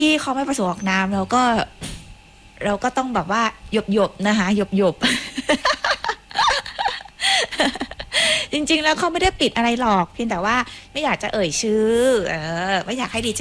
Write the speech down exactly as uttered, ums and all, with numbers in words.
ที่เขาไม่ประสงค์ออกนามเราก็เราก็ต้องแบบว่าหยบหยบนะคะหยบหยบ จริงๆแล้วเขาไม่ได้ปิดอะไรหรอกเพียงแต่ว่าไม่อยากจะเอ่ยชื่อเออไม่อยากให้ดีเจ